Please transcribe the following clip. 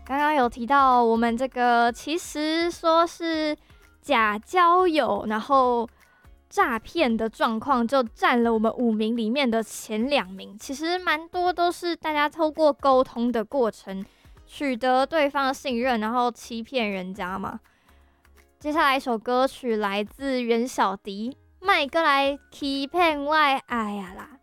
刚刚有提到我们这个其实说是假交友，然后诈骗的状况就占了我们5名里面的前2名，其实蛮多都是大家透过沟通的过程取得对方的信任，然后欺骗人家嘛。接下来一首歌曲来自袁小迪，麦哥来欺骗我的爱呀啦。